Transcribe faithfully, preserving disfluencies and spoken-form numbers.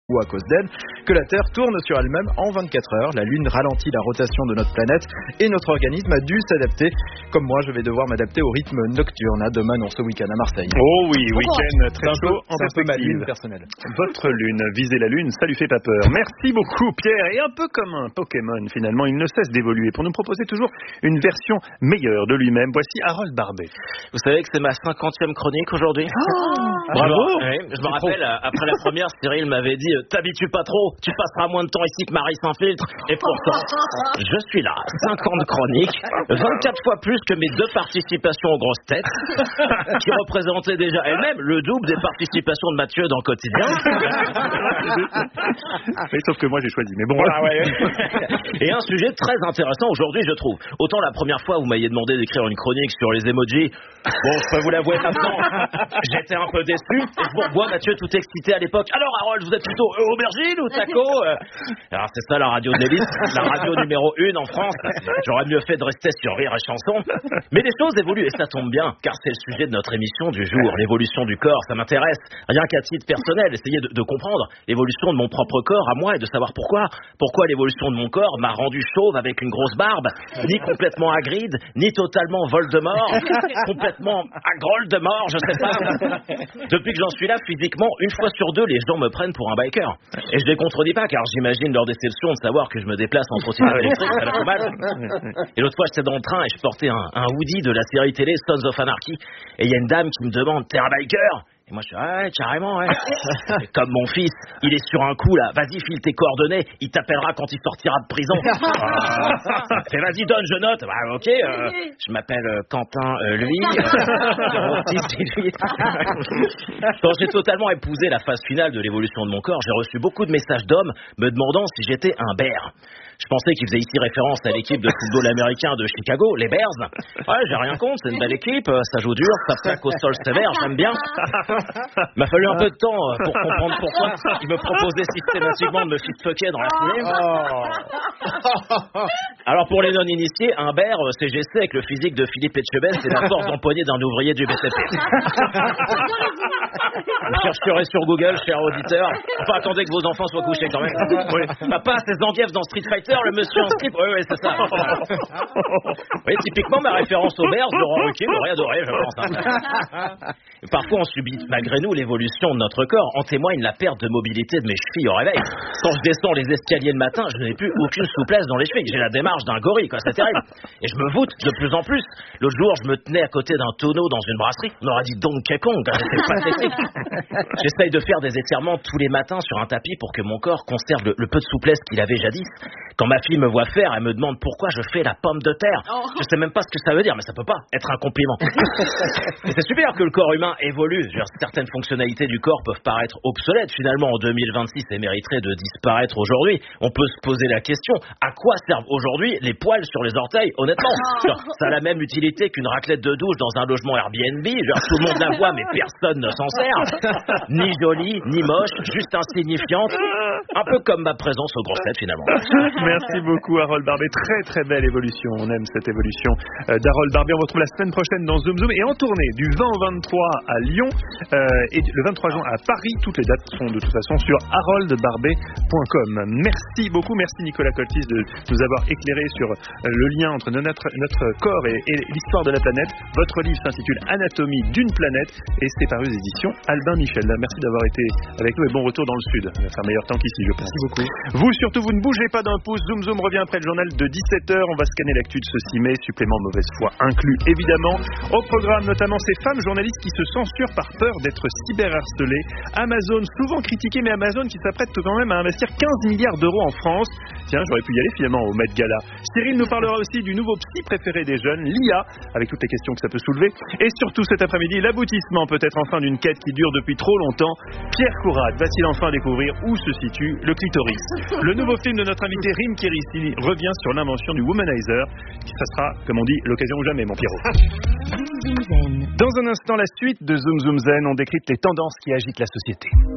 ou à cause d'elle, que la Terre tourne sur elle-même en vingt-quatre heures. La Lune ralentit la rotation de notre planète et notre organisme a dû s'adapter. Comme moi, je vais devoir m'adapter au rythme nocturne. À demain, on ce week-end à Marseille. Oh oui, week-end très chaud en C'est un peu ma lune perspective. personnelle. Votre lune, visez la lune, ça lui fait pas peur. Merci beaucoup Pierre. Et un peu comme un Pokémon finalement, il ne cesse d'évoluer pour nous proposer toujours une version meilleure de lui-même. Voici Harold Barbet. Vous savez que c'est ma cinquantième chronique aujourd'hui. Oh, bravo. Je, oui, je me rappelle, trop. Après la première, Cyril m'avait dit « T'habitues pas trop, tu passeras moins de temps ici que Marie sans filtre. » Et pourtant, je suis là, cinquante chroniques, vingt-quatre fois plus que mes deux participations aux grosses têtes, qui représentaient déjà elles-mêmes le double des participations de Mathieu dans le quotidien. Oui, sauf que moi j'ai choisi, mais bon. Voilà, ouais. Et un sujet très intéressant aujourd'hui, je trouve. Autant la première fois, vous m'aviez demandé d'écrire une chronique sur les emojis. Bon, je peux vous l'avouer maintenant, j'étais un peu déçu. Et je vous revois, Mathieu, tout excité à l'époque. Alors, Harold, vous êtes plutôt euh, aubergine ou taco? Alors, c'est ça la radio de l'élite, la radio numéro une en France. J'aurais mieux fait de rester sur Rire et Chanson. Mais les choses évoluent et ça tombe bien, car c'est le sujet de notre émission du jour. L'évolution du corps, ça m'intéresse. Rien qu'à titre personnel, essayer de, de comprendre l'évolution de mon propre corps à moi et de savoir pourquoi. Pourquoi l'évolution de mon corps m'a rendu chauve avec une grosse barbe, ni complètement Hagrid, ni totalement Voldemort, complètement agrole de mort, je sais pas. Depuis que j'en suis là, physiquement, une fois sur deux, les gens me prennent pour un biker. Et je les contredis pas, car j'imagine leur déception de savoir que je me déplace en trottinette électrique, ça leur fait mal. Et l'autre fois, j'étais dans le train et je portais un, un hoodie de la série télé Sons of Anarchy. Et il y a une dame qui me demande, t'es un biker? Et moi je suis ah ouais carrément ouais. Et comme mon fils il est sur un coup là, vas-y file tes coordonnées, il t'appellera quand il sortira de prison. Ah, fait vas-y donne je note. Bah ok, euh, je m'appelle euh, Quentin euh, lui. Euh, mon fils, lui. Quand j'ai totalement épousé la phase finale de l'évolution de mon corps, j'ai reçu beaucoup de messages d'hommes me demandant si j'étais un bear. Je pensais qu'il faisait ici référence à l'équipe de football américain de Chicago, les Bears. Ouais, j'ai rien contre, c'est une belle équipe, ça joue dur, ça plaque au sol sévère, j'aime bien. Il m'a fallu un peu de temps pour comprendre pourquoi il me proposait systématiquement de me shitfucker dans la foulée. Alors pour les non-initiés, un bear, C G C avec le physique de Philippe Etchebest, c'est la force d'empoigner d'un ouvrier du B T P. Vous chercherez sur Google, cher auditeur. Enfin, attendez que vos enfants soient couchés quand même. Oui. Papa, c'est Zangief dans Street Fighter, le monsieur en slip. Oui, oui, c'est ça. Oui, typiquement, ma référence au bear, Laurent Ruquier m'aurait adoré, je pense. Hein. Parfois, on subit malgré nous l'évolution de notre corps. En témoigne la perte de mobilité de mes chevilles au réveil. Quand je descends les escaliers le matin, je n'ai plus aucune souplesse dans les chevilles. J'ai la démarche d'un gorille, quoi. C'est terrible. Et je me voûte de plus en plus. L'autre jour, je me tenais à côté d'un tonneau dans une brasserie. On aurait dit Donkey Kong. C'est pathétique. J'essaye de faire des étirements tous les matins sur un tapis pour que mon corps conserve le, le peu de souplesse qu'il avait jadis. Quand ma fille me voit faire, elle me demande pourquoi je fais la pomme de terre. Oh. Je sais même pas ce que ça veut dire, mais ça peut pas être un compliment. Et c'est super que le corps humain évolue. Je veux dire, certaines fonctionnalités du corps peuvent paraître obsolètes finalement en deux mille vingt-six et mériteraient de disparaître aujourd'hui. On peut se poser la question, à quoi servent aujourd'hui les poils sur les orteils, honnêtement? Genre, ça a la même utilité qu'une raclette de douche dans un logement Airbnb. Genre, tout le monde la voit, mais personne ne s'en sert. Ni jolie, ni moche, juste insignifiante. Un peu comme ma présence aux grosses têtes finalement. Merci beaucoup Harold Barbet, très très belle évolution, on aime cette évolution euh, d'Harold Barbet. On retrouve la semaine prochaine dans Zoom Zoom et en tournée du vingt au vingt-trois à Lyon euh, et le vingt-trois juin à Paris. Toutes les dates sont de toute façon sur harold barbet point com. Merci beaucoup, merci Nicolas Coltis de nous avoir éclairé sur le lien entre notre, notre corps et, et l'histoire de la planète. Votre livre s'intitule Anatomie d'une planète et c'est paru aux éditions Albin Michel. Merci d'avoir été avec nous et bon retour dans le sud. Il va faire meilleur temps qu'ici, je pense. Merci beaucoup. Vous surtout, vous ne bougez pas d'un pouce. Zoom Zoom revient après le journal de dix-sept heures. On va scanner l'actu de ce six mai, supplément mauvaise foi inclus évidemment. Au programme notamment ces femmes journalistes qui se censurent par peur d'être cyberharcelées. Amazon, souvent critiqué, mais Amazon qui s'apprête quand même à investir quinze milliards d'euros en France. Tiens, j'aurais pu y aller finalement au Met Gala. Cyril nous parlera aussi du nouveau psy préféré des jeunes, l'I A, avec toutes les questions que ça peut soulever. Et surtout cet après-midi, l'aboutissement peut-être enfin d'une quête qui dure depuis trop longtemps. Pierre Courade va-t-il enfin découvrir où se situe le clitoris? Le nouveau film de notre invité Rim Kérissi revient sur l'invention du womanizer, qui ça sera, comme on dit, l'occasion ou jamais, mon Pierrot. Dans un instant, la suite de Zoom Zoom Zen, on décrypte les tendances qui agitent la société.